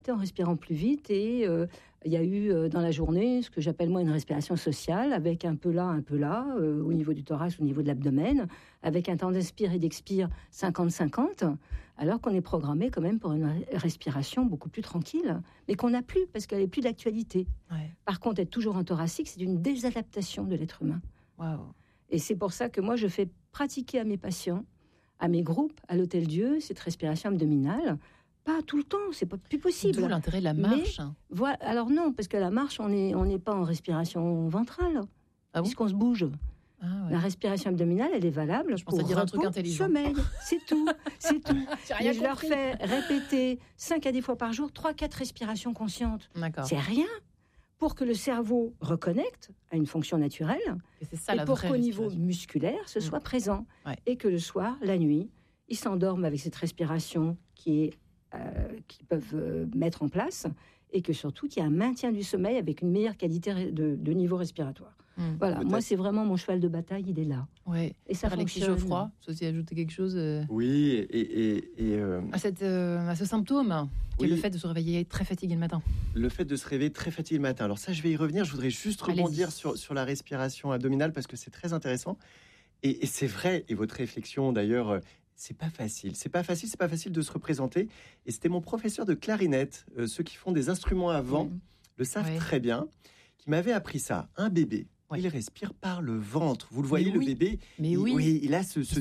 en respirant plus vite et il y a eu dans la journée ce que j'appelle moi une respiration sociale avec un peu là, au niveau du thorax, au niveau de l'abdomen, avec un temps d'inspire et d'expire 50-50, alors qu'on est programmé quand même pour une respiration beaucoup plus tranquille, mais qu'on n'a plus parce qu'elle n'est plus d'actualité. Ouais. Par contre, être toujours en thoracique, c'est une désadaptation de l'être humain. Wow. Et c'est pour ça que moi, je fais pratiquer à mes patients, à mes groupes, à l'Hôtel-Dieu, cette respiration abdominale. Pas tout le temps, c'est pas plus possible. D'où l'intérêt de la marche. Mais, voilà, alors non, parce que la marche, on n'est pas en respiration ventrale, puisqu'on se bouge. Ah ouais. La respiration abdominale, elle est valable pour dire un truc intelligent. Sommeil. C'est tout. Mais je leur fais répéter 5 à 10 fois par jour, 3-4 respirations conscientes. D'accord. C'est rien. Pour que le cerveau reconnecte à une fonction naturelle et pour qu'au niveau musculaire, ce soit présent. Ouais. Et que le soir, la nuit, ils s'endorment avec cette respiration qu'ils peuvent mettre en place et que surtout, qu'il y a un maintien du sommeil avec une meilleure qualité de niveau respiratoire. Voilà, peut-être. Moi, c'est vraiment mon cheval de bataille, il est là. Ouais. Et ça Alexis Geoffroy, vous aussi ajouter quelque chose Oui, à ce symptôme, qui est le fait de se réveiller très fatigué le matin. Le fait de se réveiller très fatigué le matin. Alors ça, je vais y revenir. Je voudrais juste rebondir sur la respiration abdominale parce que c'est très intéressant. Et c'est vrai, et votre réflexion d'ailleurs... C'est pas facile de se représenter. Et c'était mon professeur de clarinette, ceux qui font des instruments à vent le savent très bien, qui m'avait appris ça. Un bébé, il respire par le ventre. Vous le voyez, le bébé, il a ce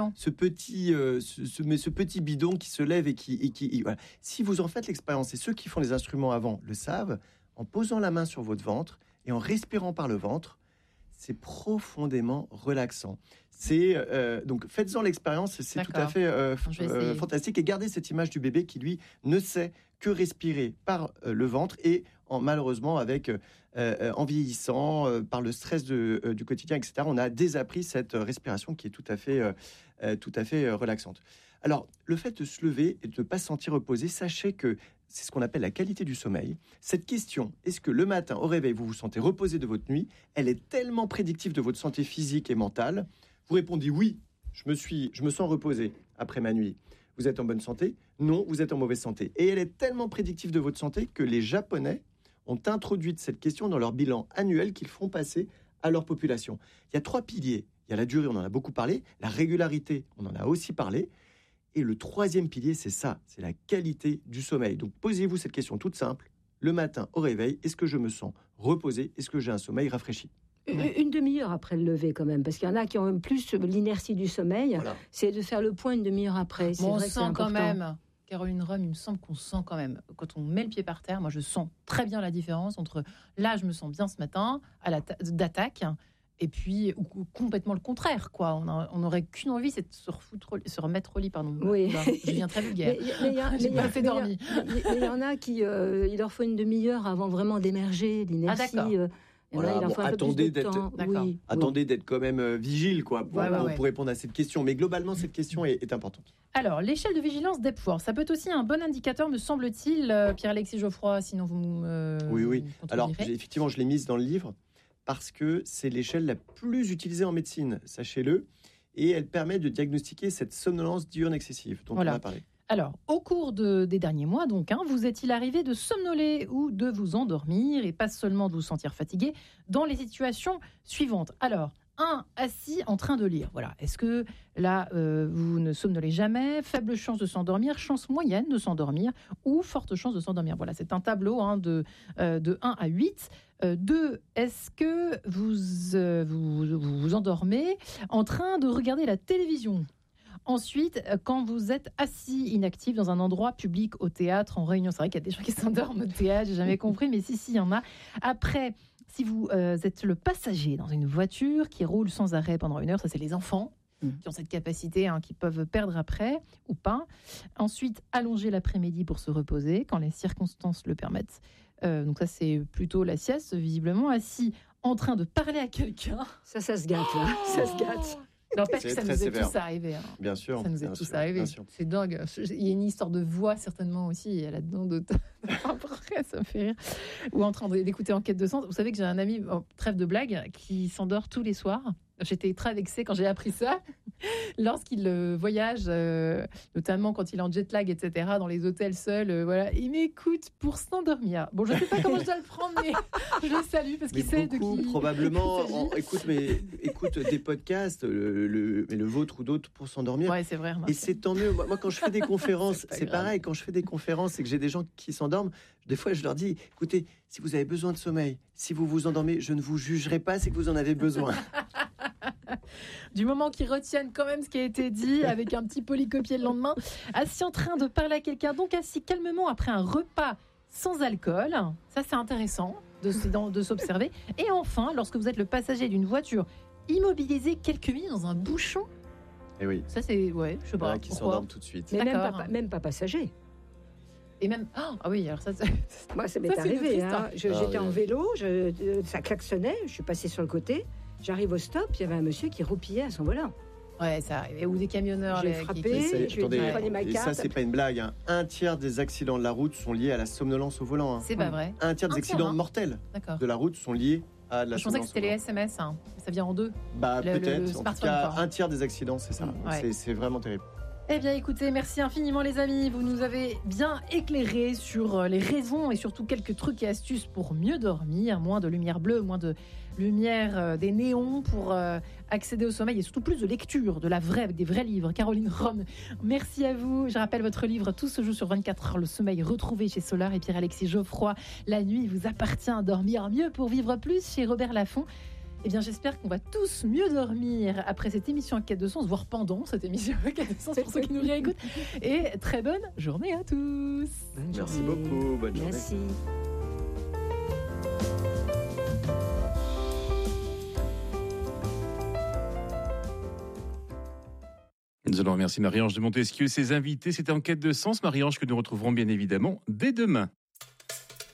petit bidon qui se lève et qui voilà. Si vous en faites l'expérience, et ceux qui font des instruments à vent le savent, en posant la main sur votre ventre et en respirant par le ventre, c'est profondément relaxant. Donc faites-en l'expérience, c'est tout à fait fantastique. Et gardez cette image du bébé qui, lui, ne sait que respirer par le ventre et malheureusement, en vieillissant, par le stress du quotidien, etc., on a désappris cette respiration qui est tout à fait relaxante. Alors, le fait de se lever et de ne pas se sentir reposé, sachez que c'est ce qu'on appelle la qualité du sommeil. Cette question, est-ce que le matin, au réveil, vous vous sentez reposé de votre nuit, elle est tellement prédictive de votre santé physique et mentale. Vous répondez oui, je me sens reposé après ma nuit. Vous êtes en bonne santé? Non, vous êtes en mauvaise santé. Et elle est tellement prédictive de votre santé que les Japonais ont introduit cette question dans leur bilan annuel qu'ils font passer à leur population. Il y a 3 piliers. Il y a la durée, on en a beaucoup parlé. La régularité, on en a aussi parlé. Et le 3e pilier, c'est ça, c'est la qualité du sommeil. Donc posez-vous cette question toute simple. Le matin, au réveil, est-ce que je me sens reposé? Est-ce que j'ai un sommeil rafraîchi? Une demi-heure après le lever quand même, parce qu'il y en a qui ont plus l'inertie du sommeil. Voilà. C'est de faire le point une demi-heure après. On sent quand même, Caroline Rhum, il me semble qu'on sent quand même, quand on met le pied par terre, moi je sens très bien la différence entre là je me sens bien ce matin, d'attaque, et puis complètement le contraire, quoi. On n'aurait qu'une envie, c'est de se remettre au lit, pardon. Oui. Je deviens très vulgaire. J'ai pas fait dormir. Il y en a qui, il leur faut une demi-heure avant vraiment d'émerger, l'inertie. Ah d'accord. Voilà, attendez d'être quand même vigile, quoi, pour répondre à cette question. Mais globalement, cette question est importante. Alors, l'échelle de vigilance d'Epworth, ça peut être aussi un bon indicateur, me semble-t-il, Pierre-Alexis Geoffroy, sinon vous me... Oui. Alors, effectivement, je l'ai mise dans le livre parce que c'est l'échelle la plus utilisée en médecine, sachez-le, et elle permet de diagnostiquer cette somnolence diurne excessive dont on a parlé. Alors, au cours des derniers mois, donc, vous est-il arrivé de somnoler ou de vous endormir, et pas seulement de vous sentir fatigué, dans les situations suivantes? Alors, 1, assis en train de lire. Voilà. Est-ce que là, vous ne somnolez jamais? Faible chance de s'endormir, chance moyenne de s'endormir, ou forte chance de s'endormir? Voilà, c'est un tableau de 1 à 8. 2, est-ce que vous endormez en train de regarder la télévision? Ensuite, quand vous êtes assis inactif dans un endroit public, au théâtre, en réunion, c'est vrai qu'il y a des gens qui s'endorment au théâtre, j'ai jamais compris, mais si, il y en a. Après, si vous êtes le passager dans une voiture qui roule sans arrêt pendant 1 heure, ça c'est les enfants qui ont cette capacité, qui peuvent perdre après ou pas. Ensuite, allonger l'après-midi pour se reposer quand les circonstances le permettent. Donc ça c'est plutôt la sieste, visiblement. Assis en train de parler à quelqu'un. Ça se gâte, là. Ça se gâte. N'empêche que ça nous est tous arrivé. Bien sûr. Ça nous est tous arrivé. C'est dingue. Il y a une histoire de voix certainement aussi là-dedans. Après, ça me fait rire. Ou en train d'écouter Enquête de sens. Vous savez que j'ai un ami, trêve de blague, qui s'endort tous les soirs. J'étais très vexée quand j'ai appris ça. lorsqu'il voyage, notamment quand il est en jet lag, etc., dans les hôtels seuls, voilà, il m'écoute pour s'endormir. Bon, je ne sais pas comment je dois le prendre, mais je le salue parce qu'il sait de qui. Probablement, écoute des podcasts, le vôtre ou d'autres pour s'endormir. Ouais, c'est vrai. Et c'est tant mieux. Moi, quand je fais des conférences, c'est grave. pareil. Quand je fais des conférences et que j'ai des gens qui s'endorment, des fois, je leur dis, écoutez, si vous avez besoin de sommeil, si vous vous endormez, je ne vous jugerai pas, c'est que vous en avez besoin. Du moment qu'ils retiennent quand même ce qui a été dit, avec un petit polycopier le lendemain, assis en train de parler à quelqu'un, donc assis calmement après un repas sans alcool, ça c'est intéressant de s'observer. Et enfin, lorsque vous êtes le passager d'une voiture immobilisé quelques minutes dans un bouchon, Et oui. ça c'est, ouais, je sais pas, Qui pourquoi. s'endorment tout de suite. Mais D'accord. même pas passager. Et même, ah oui, alors ça, Moi, ça m'est Ça, c'est une autre arrivé. histoire. J'étais en vélo, ça klaxonnait, je suis passée sur le côté. J'arrive au stop, il y avait un monsieur qui roupillait à son volant. ouais, ça arrive. Ou des camionneurs. J'ai qui- frappé. Mais ça, je lui ai dit, prenez ma et ça, carte. c'est pas une blague. Hein. Un tiers des accidents de la route sont liés à la somnolence au volant. Hein. C'est pas vrai. Un tiers des Un tiers, accidents hein. mortels D'accord. de la route sont liés à de la Je pensais que somnolence c'était au les volant. SMS, hein. Ça vient en deux. Bah, le peut-être. En tout smartphone, cas, quoi. un tiers des accidents, c'est ça. Ouais. C'est vraiment terrible. Eh bien, écoutez, merci infiniment les amis. Vous nous avez bien éclairé sur les raisons et surtout quelques trucs et astuces pour mieux dormir. Moins de lumière bleue, moins de lumière des néons pour accéder au sommeil et surtout plus de lecture, de la vraie, avec des vrais livres. Caroline Rome, merci à vous. Je rappelle votre livre Tout se joue sur 24 heures, le sommeil retrouvé chez Solar et Pierre-Alexis Geoffroy. La nuit vous appartient à dormir mieux pour vivre plus chez Robert Laffont. Eh bien, j'espère qu'on va tous mieux dormir après cette émission en quête de sens, voire pendant cette émission en quête de sens pour ceux qui nous réécoutent. Et très bonne journée à tous. Bonne Merci journée. beaucoup. Bonne journée. Merci. Nous allons remercier Marie-Ange de Montesquieu et ses invités. C'était En quête de sens, Marie-Ange, que nous retrouverons bien évidemment dès demain.